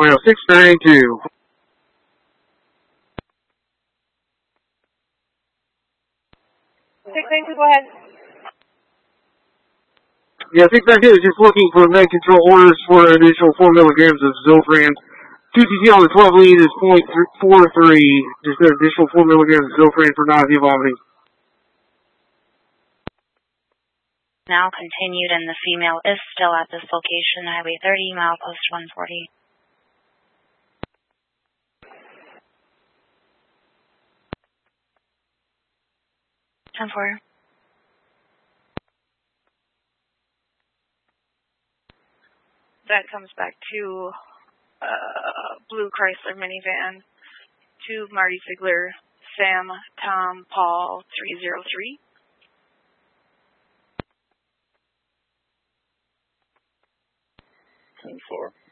Mile 692. 692, go ahead. Yeah, 692 is just looking for med control orders for an additional 4 milligrams of Zofran. 2TG on the 12 lead is .43. Just an additional 4 milligrams of Zofran for nausea vomiting. Now continued, and the female is still at this location, Highway 30, milepost 140. 10-4. That comes back to blue Chrysler minivan to Marty Figler, Sam, Tom, Paul, 303. Ten-4.